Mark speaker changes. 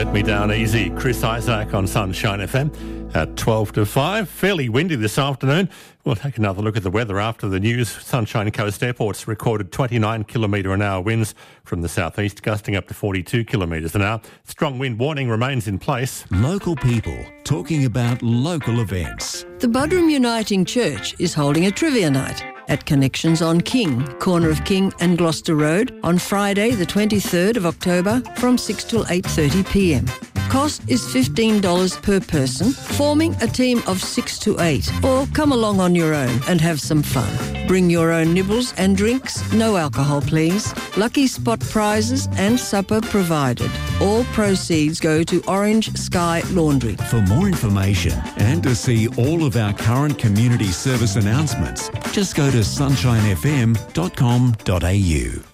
Speaker 1: Let Me Down Easy. Chris Isaac on Sunshine FM at 12 to 5. Fairly windy this afternoon. We'll take another look at the weather after the news. Sunshine Coast Airport's recorded 29 kilometre an hour winds from the southeast, gusting up to 42 kilometres an hour. Strong wind warning remains in place.
Speaker 2: Local people talking about local events.
Speaker 3: The Buderim Uniting Church is holding a trivia night at Connections on King, corner of King and Gloucester Road, on Friday the 23rd of October from 6 till 8:30pm. Cost is $15 per person, forming a team of 6 to 8, or come along on your own and have some fun. Bring your own nibbles and drinks, no alcohol please. Lucky spot prizes and supper provided. All proceeds go to Orange Sky Laundry.
Speaker 2: For more information and to see all of our current community service announcements, just go to sunshinefm.com.au.